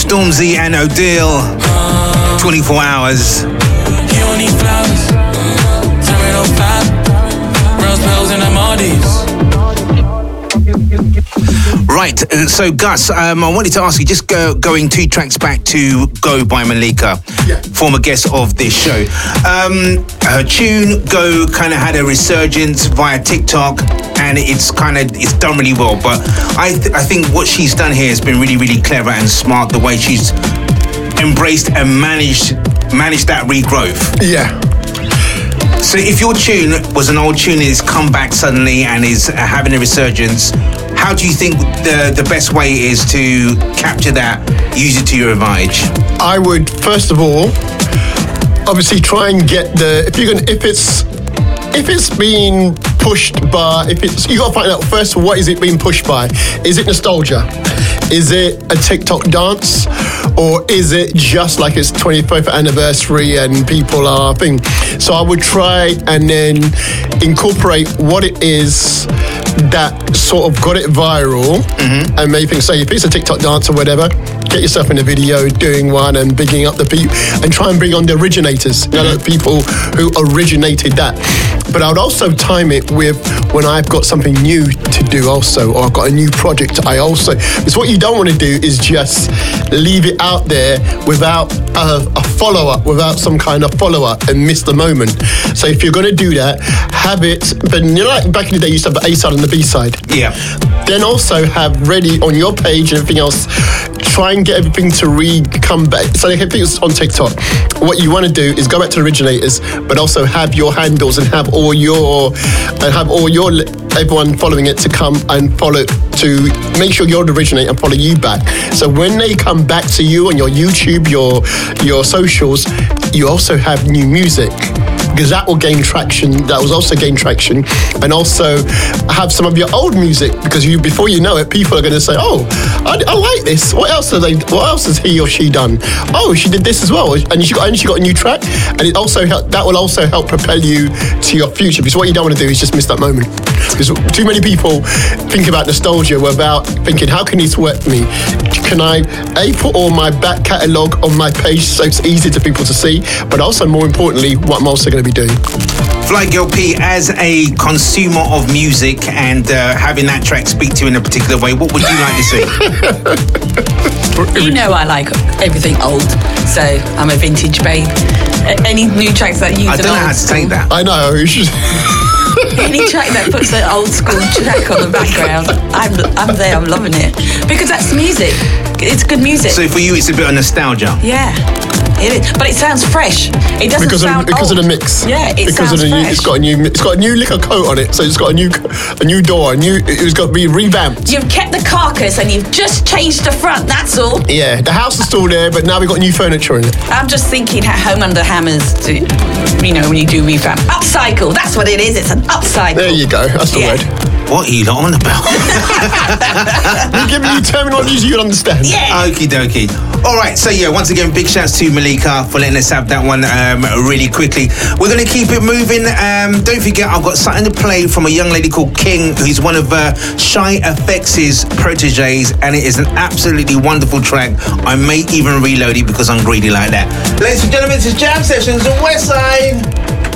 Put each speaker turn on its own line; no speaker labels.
Stormzy and Odile, 24 Hours.
You don't need flowers. Tell me no five. Rose bells in the Maldives.
Right, so Gus, I wanted to ask you, just going 2 tracks back to Go by Malika, former guest of this show. Her tune Go kind of had a resurgence via TikTok, and it's done really well. But I think what she's done here has been really, really clever and smart, the way she's embraced and managed that regrowth.
Yeah.
So if your tune was an old tune and it's come back suddenly and is having a resurgence, how do you think the best way is to capture that, use it to your advantage?
I would, first of all, obviously try and get if it's being pushed by, you got to find out first, what is it being pushed by? Is it nostalgia? Is it a TikTok dance? Or is it just like it's 25th anniversary and people are thing? So I would try and then incorporate what it is that sort of got it viral, and maybe say if it's a TikTok dance or whatever, get yourself in a video doing one and bigging up the people and try and bring on the originators, the people who originated that. But I would also time it with when I've got something new to do also, or I've got a new project because what you don't want to do is just leave it out there without a follow-up, without some kind of follow-up, and miss the moment. So if you're going to do that, have it, but like back in the day you used to have the A-side and the B-side.
Yeah.
Then also have ready on your page and everything else, try and get everything to come back. So if it's on TikTok, what you want to do is go back to the originators, but also have your handles and have everyone following it to come and follow, to make sure you're the originator and follow you back. So when they come back to you on your YouTube, your socials, you also have new music, because that will gain traction. That will also gain traction, and also have some of your old music, because before you know it, people are going to say, "Oh, I like this. What else has he or she done? Oh, she did this as well, and she got a new track." And that will also help propel you to your future. Because what you don't want to do is just miss that moment. Because too many people think about nostalgia without thinking, how can this work for me? Can I put all my back catalogue on my page so it's easy for people to see, but also more importantly, what I'm also going to be doing.
Fly Girl P, as a consumer of music and having that track speak to you in a particular way, what would you like to see?
You know I like everything old, so I'm a vintage babe. Any new tracks that use
I don't know how to say that.
I know.
Any track that puts an old school track on the background, I'm there, I'm loving it. Because that's music. It's good music.
So for you, it's a bit of nostalgia.
Yeah. It is. But it sounds fresh. It doesn't sound
because
old.
Of the mix.
Yeah,
because
sounds fresh.
It's got a new liquor coat on it, so it's got a new door, it's got to be revamped.
You've kept the carcass and you've just changed the front, that's all.
Yeah, the house is still there, but now we've got new furniture in it.
I'm just thinking Home Under Hammers, when you do revamp. Upcycle, that's what it is, it's an upcycle.
There you go, that's the word.
What are you lot on about?
We're giving you terminologies you'll understand.
Yeah.
Okie dokie. All right, so once again, big shouts to Malika for letting us have that one really quickly. We're going to keep it moving. Don't forget, I've got something to play from a young lady called King, who's one of Shy FX's proteges, and it is an absolutely wonderful track. I may even reload it because I'm greedy like that. Ladies and gentlemen, this is Jam Sessions on Westside.